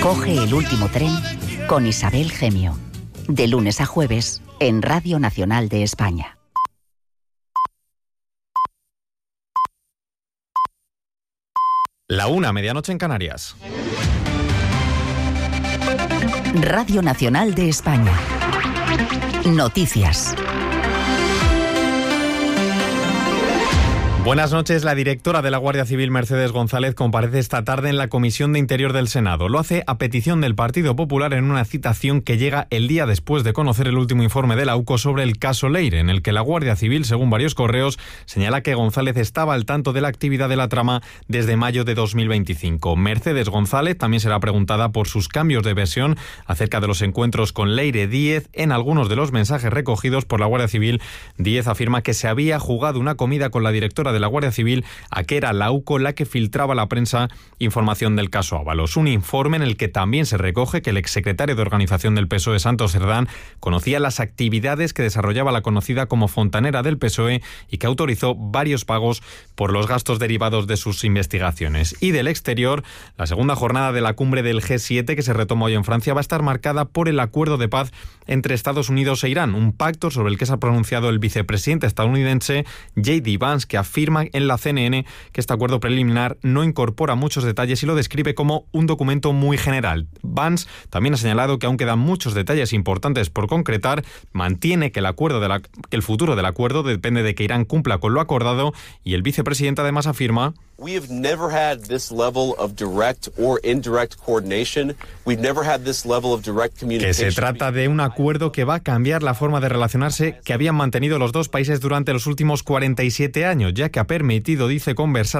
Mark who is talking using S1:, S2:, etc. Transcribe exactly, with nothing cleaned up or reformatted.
S1: Coge el último tren con Isabel Gemio. De lunes a jueves en Radio Nacional de España.
S2: La una, medianoche en Canarias.
S1: Radio Nacional de España. Noticias.
S2: Buenas noches. La directora de la Guardia Civil, Mercedes González, comparece esta tarde en la Comisión de Interior del Senado. Lo hace a petición del Partido Popular en una citación que llega el día después de conocer el último informe de la U C O sobre el caso Leire, en el que la Guardia Civil, según varios correos, señala que González estaba al tanto de la actividad de la trama desde mayo de dos mil veinticinco. Mercedes González también será preguntada por sus cambios de versión acerca de los encuentros con Leire Díez. En algunos de los mensajes recogidos por la Guardia Civil, Díez afirma que se había jugado una comida con la directora de de la Guardia Civil a que era la U C O la que filtraba a la prensa información del caso Ábalos. Un informe en el que también se recoge que el exsecretario de Organización del P S O E, Santos Cerdán, conocía las actividades que desarrollaba la conocida como fontanera del P S O E y que autorizó varios pagos por los gastos derivados de sus investigaciones. Y del exterior, la segunda jornada de la cumbre del G siete, que se retoma hoy en Francia, va a estar marcada por el acuerdo de paz entre Estados Unidos e Irán, un pacto sobre el que se ha pronunciado el vicepresidente estadounidense J D Vance, que afirma en la C N N que este acuerdo preliminar no incorpora muchos detalles y lo describe como un documento muy general. Vance también ha señalado que aún quedan muchos detalles importantes por concretar, mantiene que el acuerdo de la, que el futuro del acuerdo depende de que Irán cumpla con lo acordado, y el vicepresidente además afirma:
S3: We have never had this level of direct or indirect coordination. We've never had this level of direct communication.
S2: Que se trata de un acuerdo que va a cambiar la forma de relacionarse que habían mantenido los dos países durante los últimos cuarenta y siete años, ya que ha permitido, dice, conversar